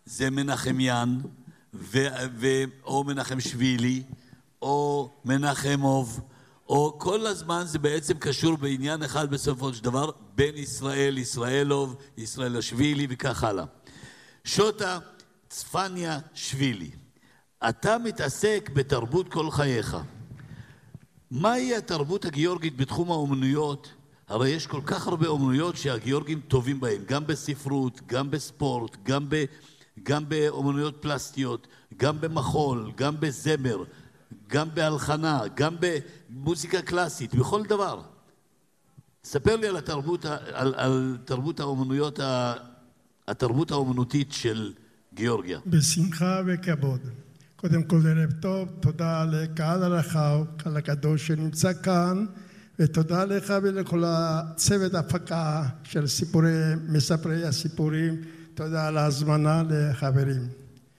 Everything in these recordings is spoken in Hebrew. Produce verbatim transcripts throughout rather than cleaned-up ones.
זה מנחמיאן, ו- ו- או מנחם שבילי, או מנחמוב, או כל הזמן זה בעצם קשור בעניין אחד בסופו של דבר, בין ישראל, ישראלוב, ישראל השבילי וכך הלאה. שוטה צפניה שבילי, אתה מתעסק בתרבות כל חייך. מהי התרבות הגיאורגית בתחום האומנויות? הרי יש כל כך הרבה אומנויות שהגיאורגים טובים בהן, גם בספרות, גם בספורט, גם, ב, גם באומנויות פלסטיות, גם במחול, גם בזמר, גם בהלחנה, גם במוזיקה קלאסית, בכל דבר. ספר לי על התרבות, על, על תרבות האומנויות, התרבות האומנותית של גיאורגיה. בשמחה וכבוד. קודם כל ערב טוב, תודה לקהל הרחב, קהל הקדוש שנמצא כאן, ותודה לך ולכל הצוות ההפקה של סיפורי, מספרי הסיפורים, תודה על ההזמנה לחברים.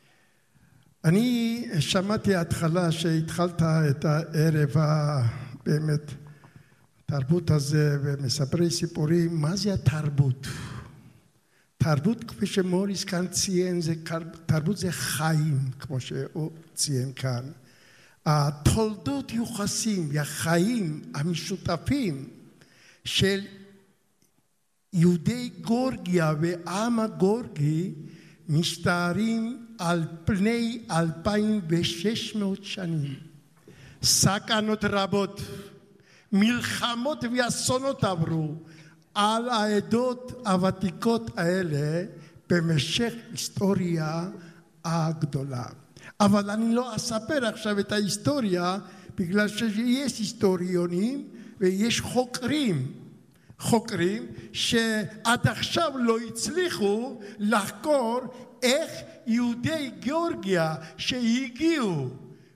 אני שמעתי התחלה שהתחלת את הערב באמת התרבות הזה ומספרי סיפורים, מה זה התרבות? תרבות כפי שמוריס כאן ציין, זה, תרבות זה חיים, כמו שהוא ציין כאן. התולדות יוחסים, החיים המשותפים של יהודי גורגיה ועם הגורגי משתערים על פני אלפיים ושש מאות שנים. סכנות רבות, מלחמות ואסונות עברו על העדות הוותיקות האלה במשך היסטוריה הגדולה. אבל אני לא אספר עכשיו את ההיסטוריה, בגלל שיש היסטוריונים ויש חוקרים, חוקרים שעד עכשיו לא הצליחו לחקור איך יהודי גיאורגיה שהגיעו,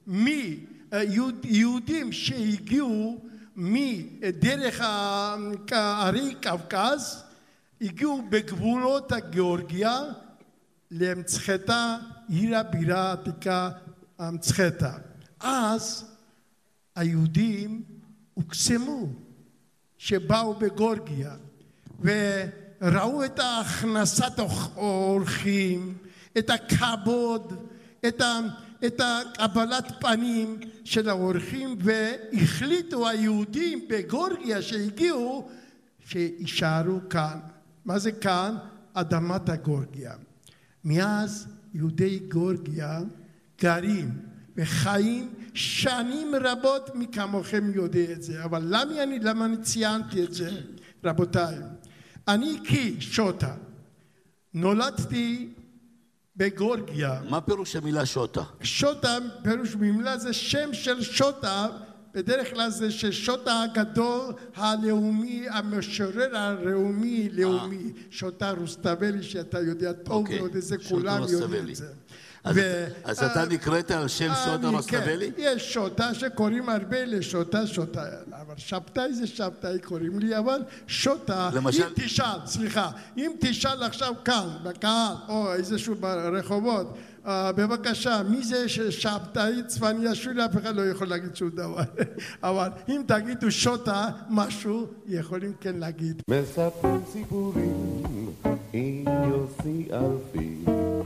מיהודים שהגיעו מדרך הערי קווקז, הגיעו בגבולות הגיאורגיה למצחתה, עיר הבירה העתיקה מצחתה. אז היהודים הוקסמו שבאו בגיאורגיה וראו את הכנסת האורחים, את הכבוד, את ה... את הקבלת פנים של האורחים, והחליטו היהודים בגיאורגיה שהגיעו שישארו כאן. מה זה כאן? אדמת הגיאורגיה. מאז יהודי גיאורגיה גרים וחיים שנים רבות, מכמוכם יודע את זה. אבל למה אני, למה אני ציינתי את זה? רבותיי, אני כשוטה נולדתי בגיאורגיה. מה פירוש המילה שוטה? שוטה, פירוש מילה זה שם של שוטה, בדרך כלל זה ששוטה הגדול הלאומי, המשורר הלאומי, לאומי, שוטה רוסטבלי, שאתה יודע טוב מאוד, זה כולם יודעים את זה. אז אתה נקראת על שם שוטה רוסטבלי? יש שוטה שקוראים הרבה לשוטה שוטה, אבל שבתאי זה שבתאי קוראים לי, אבל שוטה, אם תשאל, סליחה, אם תשאל עכשיו כאן, בקהל, או איזשהו ברחובות, בבקשה, מי זה שבתאי צפניה שולי, אף אחד לא יכול להגיד שום דבר. אבל אם תגידו שוטה משהו, יכולים כן להגיד. מספרים סיפורים עם יוסי אלפי